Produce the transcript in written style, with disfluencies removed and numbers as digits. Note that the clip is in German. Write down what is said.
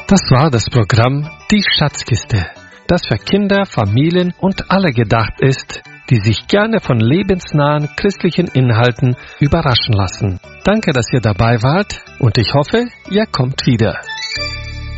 Das war das Programm Die Schatzkiste, das für Kinder, Familien und alle gedacht ist, die sich gerne von lebensnahen christlichen Inhalten überraschen lassen. Danke, dass ihr dabei wart und ich hoffe, ihr kommt wieder.